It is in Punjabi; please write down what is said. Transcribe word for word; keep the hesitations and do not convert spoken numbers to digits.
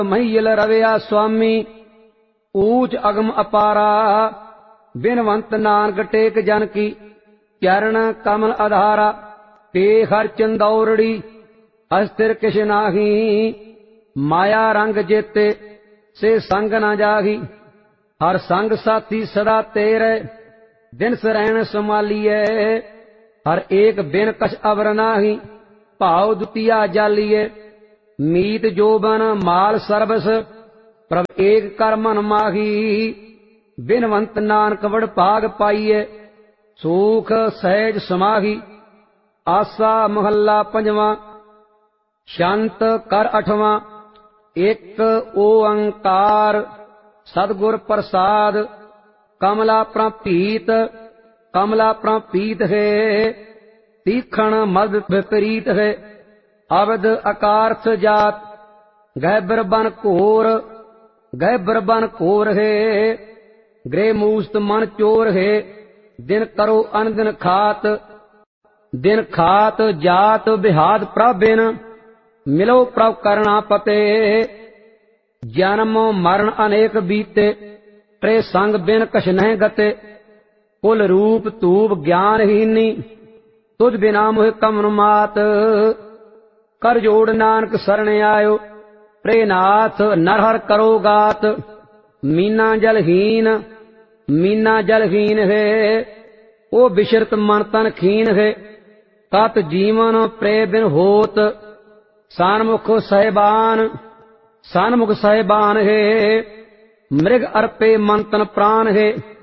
ਮਹੀਲ ਰਵਿਆ ਸੁਆਮੀ ਊਚ ਅਗਮ ਅਪਾਰਾ। ਬਿਨਵੰਤ ਨਾਨਕ ਟੇਕ ਜਨ ਕੀ ਚਰਨ ਕਮਲ ਆਧਾਰਾ। ਟੇਕ ਹਰ ਚੰਦੌਰੜੀ ਅਸਥਿਰ ਕਿਛ ਨਾਹੀ। ਮਾਇਆ ਰੰਗ ਜੇਤੇ ਸੇ ਸੰਗ ਨਾ ਜਾਹੀ। ਹਰ ਸੰਗ ਸਾਥੀ ਸਦਾ ਤੇਰੇ ਦਿਨ ਸਰੈਣ ਸੰਭਾਲੀਐ। ਹਰ ਏਕ ਬਿਨ ਕਛ ਅਵਰ ਨਾਹੀ ਭਾਉ ਦੁਤੀਆ ਜਾਲੀਏ। ਮੀਤ ਜੋਬਨ ਮਾਲ ਸਰਬਸ ਪ੍ਰਭ ਏਕ ਕਰ ਮਨ ਮਾਹੀ। ਬਿਨਵੰਤ ਨਾਨਕ ਵਡ ਭਾਗ ਪਾਈਏ ਸੂਖ ਸਹਿਜ ਸਮਾਹੀ। ਆਸਾ ਮਹੱਲਾ ਪੰਜਵਾਂ। ਸ਼ੰਤ ਕਰ ਅਠਵਾਂ। ਇੱਕ ਓੰਕਾਰ ਸਤਿਗੁਰ ਪ੍ਰਸਾਦ। ਕਮਲਾ ਪ੍ਰਪੀਤ ਕਮਲਾ ਪ੍ਰਪੀਤ ਹੈ। ਤੀਖਣ ਮਦ ਵਿਪਰੀਤ ਹੈ। ਅਵਧ ਅਕਾਰਥ ਜਾਤ ਗਹਿਬਰ ਬਨ ਘੋਰ ਗਹਿਬਰ ਬਨ ਘੋਰ ਹੈ। ਗ੍ਰਹਿ ਮੂਸਤ ਮਨ ਚੋਰ ਹੈ। ਦਿਨ ਕਰੋ ਅਨ ਦਿਨ ਖਾਤ ਦਿਨ ਖਾਤ ਜਾਤ ਬਿਹਾਦ ਪ੍ਰਭ ਬਿਨ ਮਿਲੋ ਪ੍ਰਭ ਕਰਣਾ ਪਤੇ। ਜਨਮ ਮਰਨ ਅਨੇਕ ਬੀਤੇ ਤ੍ਰੇ ਸੰਗ ਬਿਨ ਕਛ ਨਹਿ ਗਤੇ। ਕੁਲ ਰੂਪ ਧੂਪ ਗਿਆਨਹੀਨੀ ਤੁਧ ਬਿਨਾ ਮੋਹਿ ਕਮਨ ਮਾਤ। ਕਰ ਜੋੜ ਨਾਨਕ ਸਰਣ ਆਇਓ ਪ੍ਰੇ ਨਾਥ ਨਰ ਹਰ ਕਰੋ ਗਾਤ। ਮੀਨਾ ਜਲਹੀਨ ਮੀਨਾ ਜਲਹੀਨ ਹੈ। ਉਹ ਬਿਸ਼ਰਤ ਮਨ ਤਨ ਖੀਨ ਹੈ। ਤਤ ਜੀਵਨ ਪ੍ਰੇ ਬਿਨ ਹੋਤ। ਸਨਮੁਖ ਸਹਿਬਾਨ ਸਨਮੁਖ ਸਹਿਬਾਨ ਹੈ। ਮ੍ਰਿਗ ਅਰਪੇ ਮਨ ਤਨ ਪ੍ਰਾਨ ਹੈ।